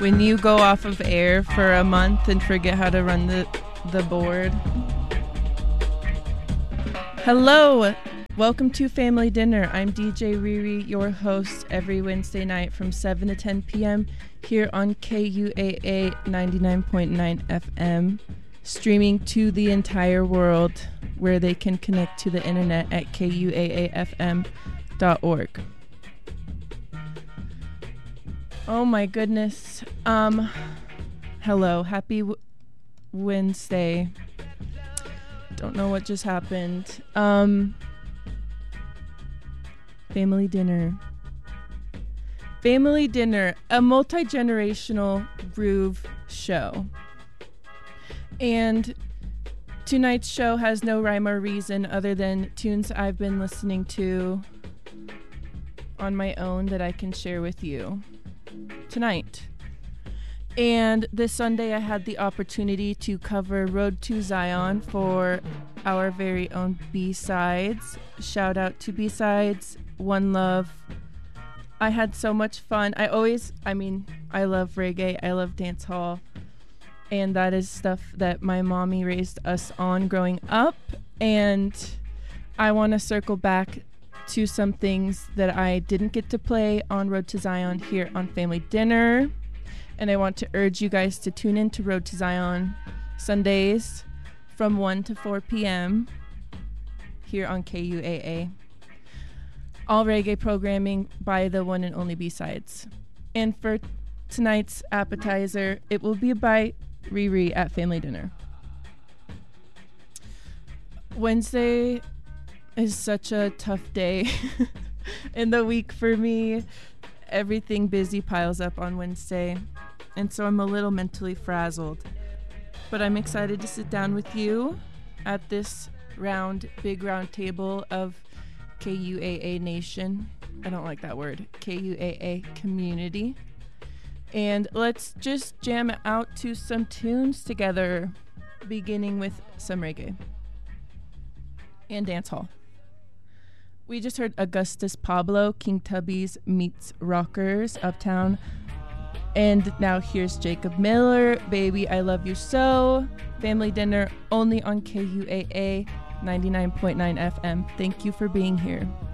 When you go off of air for a month and forget how to run the board. Hello, welcome to Family Dinner. I'm DJ Riri, your host every Wednesday night from 7 to 10 p.m. here on KUAA 99.9 FM, streaming to the entire world where they can connect to the internet at kuaafm.org. Oh my goodness. Hello, happy Wednesday. Don't know what just happened. Family Dinner. Family Dinner, a multi-generational groove show. And tonight's show has no rhyme or reason other than tunes I've been listening to on my own that I can share with you tonight. And this Sunday I had the opportunity to cover Road to Zion for our very own B-Sides. Shout out to B-Sides, One Love. I had so much fun. I love reggae, I love dance hall, and that is stuff that my mommy raised us on growing up. And I want to circle back to some things that I didn't get to play on Road to Zion here on Family Dinner. And I want to urge you guys to tune in to Road to Zion Sundays from 1 to 4 p.m. here on KUAA. All reggae programming by the one and only B-Sides. And for tonight's appetizer, it will be by Riri at Family Dinner. Wednesday is such a tough day in the week for me. Everything busy piles up on Wednesday, and so I'm a little mentally frazzled. But I'm excited to sit down with you at this big round table of KUAA Nation. I don't like that word. KUAA community. And let's just jam out to some tunes together, beginning with some reggae and dancehall. We just heard Augustus Pablo, King Tubby's Meets Rockers, Uptown. And now here's Jacob Miller, Baby I Love You So. Family Dinner only on KUAA 99.9 FM. Thank you for being here.